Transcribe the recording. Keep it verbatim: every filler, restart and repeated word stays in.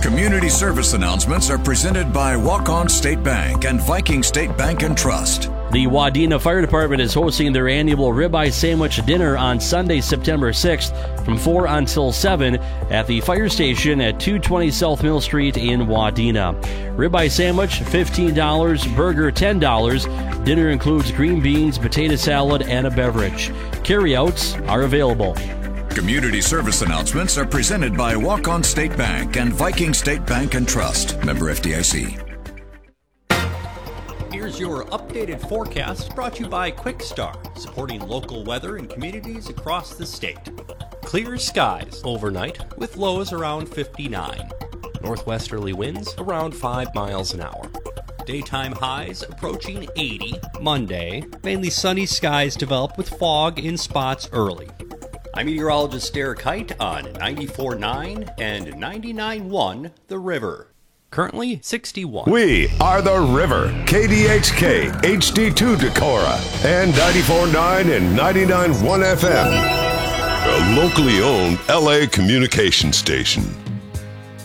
Community service announcements are presented by Walk-On State Bank and Viking State Bank and Trust. The Wadena Fire Department is hosting their annual ribeye sandwich dinner on Sunday, September sixth from four until seven at the fire station at two twenty South Mill Street in Wadena. Ribeye sandwich, fifteen dollars, burger, ten dollars. Dinner includes green beans, potato salad, and a beverage. Carryouts are available. Community service announcements are presented by Walk-On State Bank and Viking State Bank and Trust. Member F D I C. Here's your updated forecast brought to you by QuickStar, supporting local weather in communities across the state. Clear skies overnight with lows around fifty-nine. Northwesterly winds around five miles an hour. Daytime highs approaching eighty. Monday, mainly sunny skies develop with fog in spots early. I'm meteorologist Derek Height on ninety-four point nine and ninety-nine point one The River. Currently sixty-one. We are The River, K D H K, H D two Decorah, and ninety-four point nine and ninety-nine point one F M. A locally owned L A communication station.